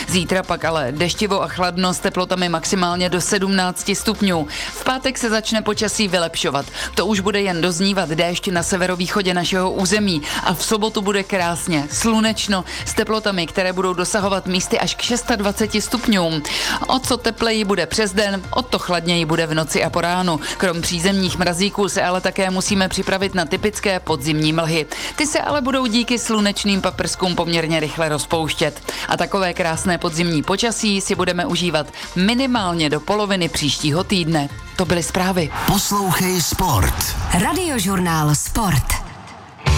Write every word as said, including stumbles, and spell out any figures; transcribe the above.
Zítra pak ale deštivo a chladno s teplotami maximálně do sedmnáct stupňů. V pátek se začne počasí vylepšovat. To už bude jen doznívat déšť na severovýchodě našeho území a v sobotu bude krásně slunečno s teplotami, které budou dosahovat místy až k dvaceti šesti stupňům. O co tepleji bude přes den, o to chladněji bude v noci a po ránu. Krom přízemních mrazíků se ale také musíme připravit na typické podzimní mlhy. Ty se ale budou díky slunečným paprskům poměrně rychle rozpouštět. A takové krásné podzimní počasí si budeme užívat minimálně do poloviny příštího týdne. To byly zprávy. Poslouchej Sport. Radiožurnál Sport.